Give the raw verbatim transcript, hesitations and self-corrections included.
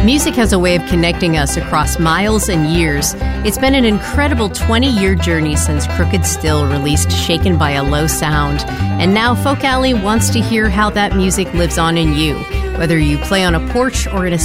Music has a way of connecting us across miles and years. It's been an incredible twenty-year journey since Crooked Still released Shaken by a Low Sound. And now Folk Alley wants to hear how that music lives on in you, whether you play on a porch or in a